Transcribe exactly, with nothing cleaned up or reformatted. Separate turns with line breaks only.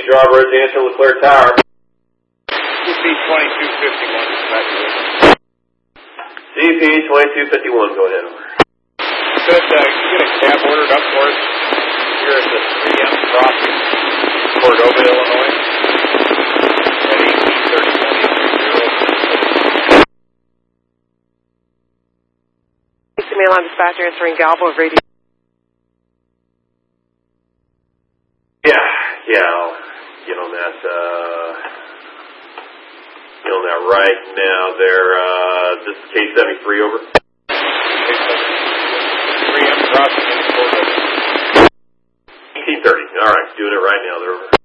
Driver, Residential, LeClaire Tower.
C P twenty-two fifty-one,
C P twenty-two fifty-one, go ahead, over.
Could uh, you get a cab ordered up for us here at the three M crossing, Cordova, Illinois, at eighteen thirty-one eight three zero?
Mail on dispatcher answering Galvo of radio.
Yeah, yeah, I'll get on that, uh, get on that right now there. Uh, this is K seventy-three, over.
three M crossing in Cordova.
eighteen thirty, all right, doing it right now, they're over.